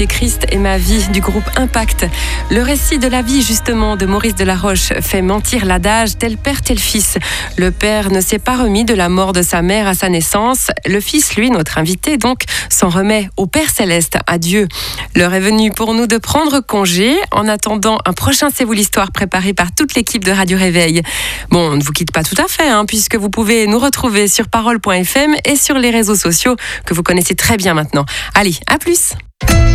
Et Christ et ma vie du groupe Impact. Le récit de la vie justement de Maurice Delaroche fait mentir l'adage tel père tel fils. Le père ne s'est pas remis de la mort de sa mère à sa naissance. Le fils, lui, notre invité donc, s'en remet au Père Céleste, à Dieu. L'heure est venue pour nous de prendre congé. En attendant un prochain C'est vous l'histoire préparé par toute l'équipe de Radio Réveil. Bon, on ne vous quitte pas tout à fait, puisque vous pouvez nous retrouver sur parole.fm et sur les réseaux sociaux que vous connaissez très bien maintenant. Allez, à plus!